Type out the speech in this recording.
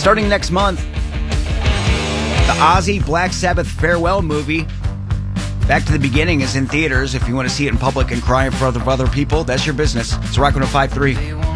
Starting next month, the Ozzy Black Sabbath farewell movie, Back to the Beginning, is in theaters. If you want to see it in public and cry in front of other people, that's your business. It's Rock 105.3.